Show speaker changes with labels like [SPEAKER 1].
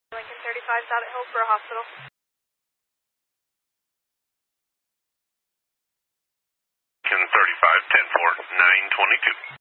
[SPEAKER 1] Lincoln 35 is out at Hillsborough Hospital.
[SPEAKER 2] Lincoln 35, 10-4, 922.